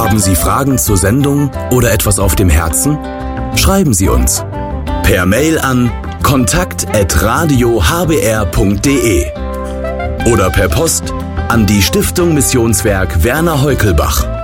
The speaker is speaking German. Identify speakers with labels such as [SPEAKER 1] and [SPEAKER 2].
[SPEAKER 1] Haben Sie Fragen zur Sendung oder etwas auf dem Herzen? Schreiben Sie uns per Mail an kontakt@radiohbr.de oder per Post an die Stiftung Missionswerk Werner Heukelbach.